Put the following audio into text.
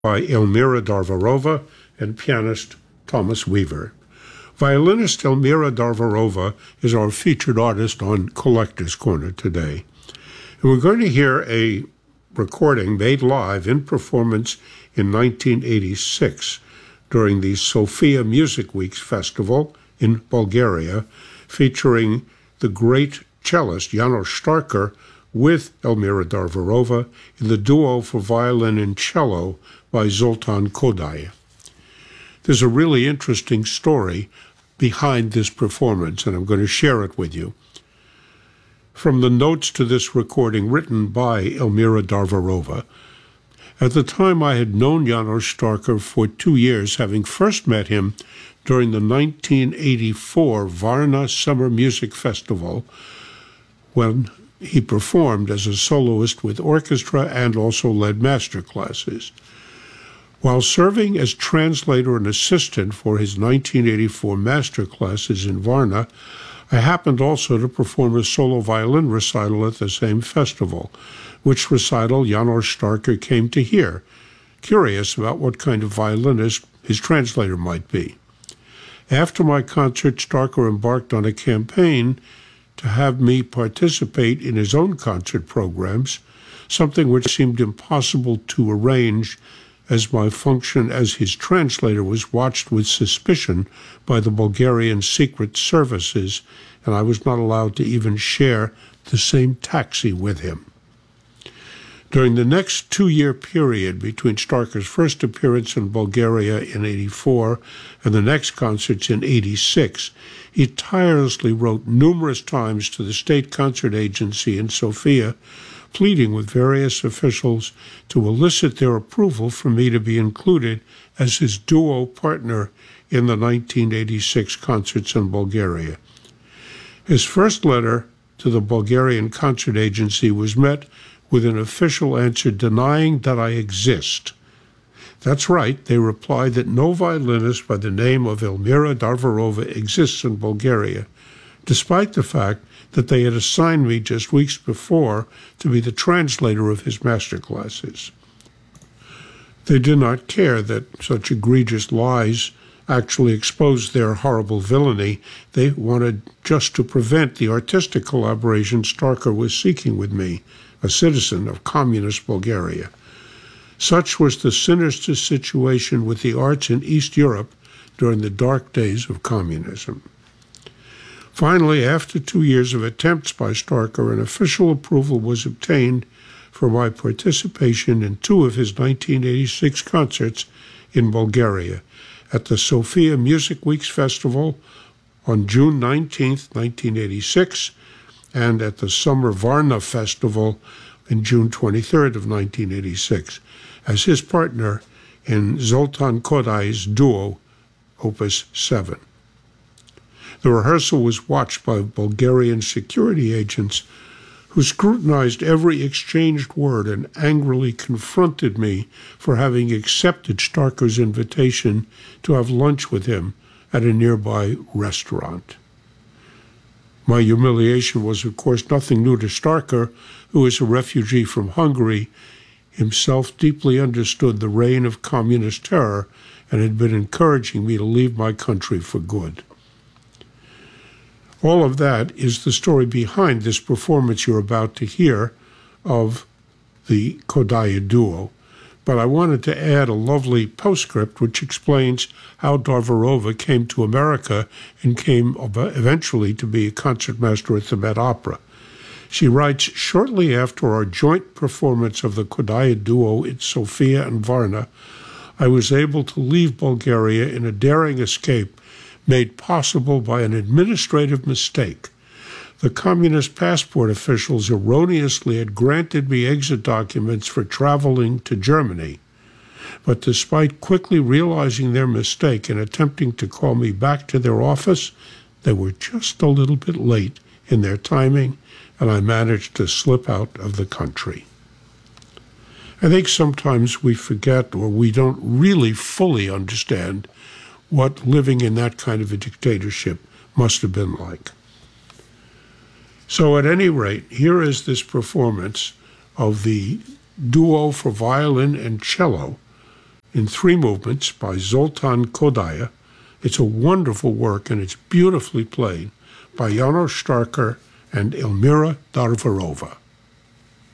by Elmira Darvarova and pianist Thomas Weaver. Violinist Elmira Darvarova is our featured artist on Collector's Corner today. And we're going to hear a recording made live in performance in 1986 during the Sofia Music Weeks Festival in Bulgaria, featuring the great cellist János Starker with Elmira Darvarova in the duo for violin and cello by Zoltán Kodály. There's a really interesting story behind this performance, and I'm going to share it with you. From the notes to this recording written by Elmira Darvarova, at the time I had known János Starker for 2 years, having first met him during the 1984 Varna Summer Music Festival, when he performed as a soloist with orchestra and also led master classes. While serving as translator and assistant for his 1984 master classes in Varna, I happened also to perform a solo violin recital at the same festival, which recital János Starker came to hear, curious about what kind of violinist his translator might be. After my concert, Starker embarked on a campaign to have me participate in his own concert programs, something which seemed impossible to arrange as my function as his translator was watched with suspicion by the Bulgarian secret services, and I was not allowed to even share the same taxi with him. During the next 2-year period between Starker's first appearance in Bulgaria in 84 and the next concerts in 86, he tirelessly wrote numerous times to the State Concert Agency in Sofia, pleading with various officials to elicit their approval for me to be included as his duo partner in the 1986 concerts in Bulgaria. His first letter to the Bulgarian Concert Agency was met with an official answer denying that I exist. That's right, they replied that no violinist by the name of Elmira Darvarova exists in Bulgaria, despite the fact that they had assigned me just weeks before to be the translator of his master classes. They did not care that such egregious lies actually exposed their horrible villainy. They wanted just to prevent the artistic collaboration Starker was seeking with me, a citizen of communist Bulgaria. Such was the sinister situation with the arts in East Europe during the dark days of communism. Finally, after 2 years of attempts by Starker, an official approval was obtained for my participation in 2 of his 1986 concerts in Bulgaria, at the Sofia Music Weeks Festival on June 19, 1986, and at the Summer Varna Festival in June 23rd of 1986, as his partner in Zoltán Kodály's duo, Opus 7. The rehearsal was watched by Bulgarian security agents who scrutinized every exchanged word and angrily confronted me for having accepted Starker's invitation to have lunch with him at a nearby restaurant. My humiliation was, of course, nothing new to Starker, who is a refugee from Hungary, himself deeply understood the reign of communist terror and had been encouraging me to leave my country for good. All of that is the story behind this performance you're about to hear of the Kodály duo. But I wanted to add a lovely postscript which explains how Darvarova came to America and came eventually to be a concertmaster at the Met Opera. She writes, shortly after our joint performance of the Kodály duo in Sofia and Varna, I was able to leave Bulgaria in a daring escape made possible by an administrative mistake. The communist passport officials erroneously had granted me exit documents for traveling to Germany. But despite quickly realizing their mistake and attempting to call me back to their office, they were just a little bit late in their timing, and I managed to slip out of the country. I think sometimes we forget, or we don't really fully understand, what living in that kind of a dictatorship must have been like. So at any rate, here is this performance of the duo for violin and cello in 3 movements by Zoltan Kodaly. It's a wonderful work, and it's beautifully played by János Starker and Elmira Darvarova.